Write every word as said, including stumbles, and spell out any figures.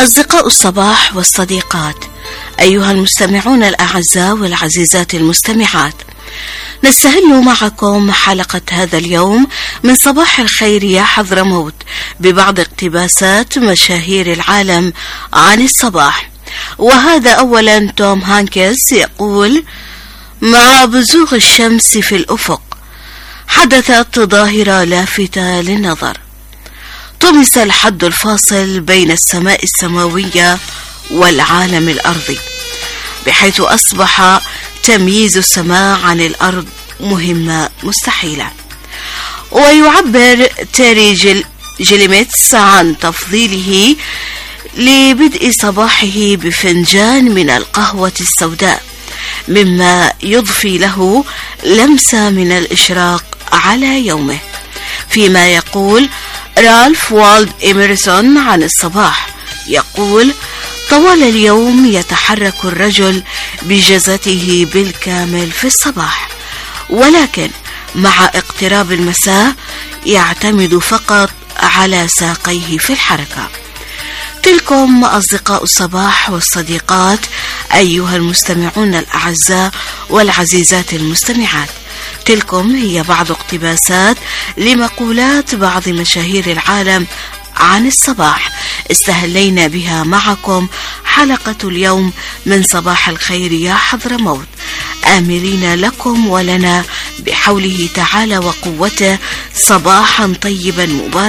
أصدقاء الصباح والصديقات، أيها المستمعون الأعزاء والعزيزات المستمعات، نستهل معكم حلقة هذا اليوم من صباح الخير يا حضرموت ببعض اقتباسات مشاهير العالم عن الصباح. وهذا أولا توم هانكس يقول: مع بزوغ الشمس في الأفق حدثت ظاهرة لافتة للنظر، طمس الحد الفاصل بين السماء السماوية والعالم الأرضي، بحيث أصبح تمييز السماء عن الأرض مهمة مستحيلة. ويعبر تيري جل جيليميتس عن تفضيله لبدء صباحه بفنجان من القهوة السوداء، مما يضفي له لمسة من الإشراق على يومه. فيما يقول رالف والد إميرسون عن الصباح، يقول: طوال اليوم يتحرك الرجل بجزته بالكامل في الصباح، ولكن مع اقتراب المساء يعتمد فقط على ساقيه في الحركة. تلكم أصدقاء الصباح والصديقات، أيها المستمعون الأعزاء والعزيزات المستمعات، تلكم هي بعض اقتباسات لمقولات بعض مشاهير العالم عن الصباح استهلينا بها معكم حلقة اليوم من صباح الخير يا حضرموت، آمرين لكم ولنا بحوله تعالى وقوته صباحا طيبا مباركا